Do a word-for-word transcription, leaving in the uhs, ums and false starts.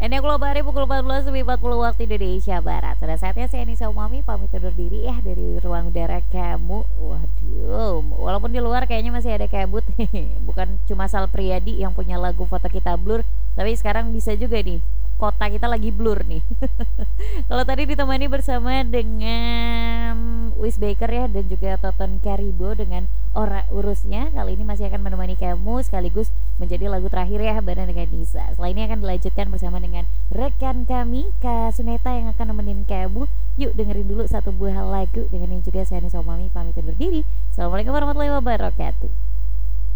Ini aku hari pukul empat belas lebih empat puluh waktu Indonesia Barat. Sudah saatnya saya Nisa Umami pamit undur diri ya dari ruang udara kamu. Waduh, walaupun di luar kayaknya masih ada kabut. Bukan cuma Sal Priadi yang punya lagu foto kita blur, tapi sekarang bisa juga nih kota kita lagi blur nih. Kalau tadi ditemani bersama dengan Wis Baker ya, dan juga Toton Karibo dengan Ora Urusnya. Kali ini masih akan menemani kamu sekaligus menjadi lagu terakhir ya bareng dengan Nisa. Setelah ini akan dilanjutkan bersama dengan rekan kami Kak Suneta yang akan nemenin kamu. Yuk dengerin dulu satu buah lagu. Dengan ini juga saya Nisa Umami pamit undur diri. Assalamualaikum warahmatullahi wabarakatuh.